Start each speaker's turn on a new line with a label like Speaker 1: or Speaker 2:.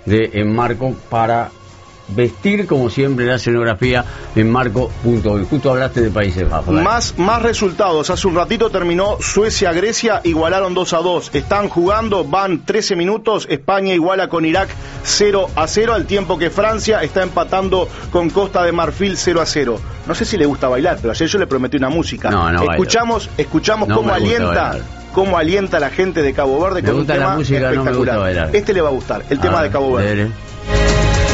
Speaker 1: de Enmarco para vestir como siempre la escenografía en Marco.hoy. Justo hablaste de Países Bajos.
Speaker 2: Más resultados. Hace un ratito terminó Suecia-Grecia, igualaron 2-2. Están jugando, van 13 minutos. España iguala con Irak 0-0, al tiempo que Francia está empatando con Costa de Marfil 0-0. No sé si le gusta bailar, pero ayer yo le prometí una música. Escuchamos
Speaker 1: no
Speaker 2: cómo alienta. Cómo alienta a la gente de Cabo Verde con un tema espectacular. Este le va a gustar, el tema de Cabo Verde.